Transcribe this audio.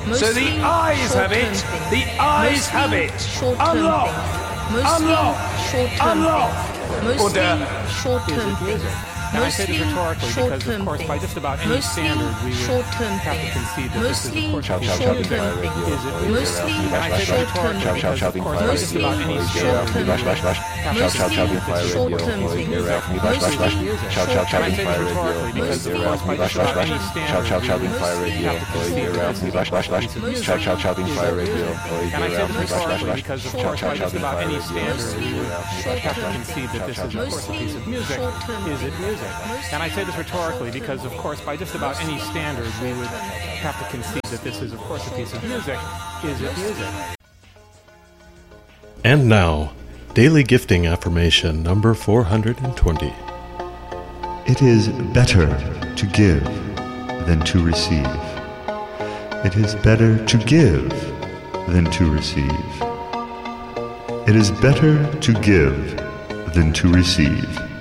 So the eyes have it. The eyes have it. Unlock. Unlock. Unlock. Order. Short-term things. And I say this rhetorically because, of course, by just about any standard, we would have to concede that this is, of course, a piece of music. Is it music? And I say this rhetorically because, of course, by just about any standard, we would have to concede that this is, of course, a piece of music. And I say this rhetorically because, of course, by just about any standard, we would have to concede that this is, of course, a piece of music. And I say this rhetorically because, of course, by just about any standard, we would have to concede that this is, of course, a piece of music. Is it music? And I say this rhetorically because, of course, by just about any standard, we would have to concede that this is, of course, a piece of music. Is it music? And now, Daily Gifting Affirmation number 420. It is better to give than to receive. It is better to give than to receive. It is better to give than to receive.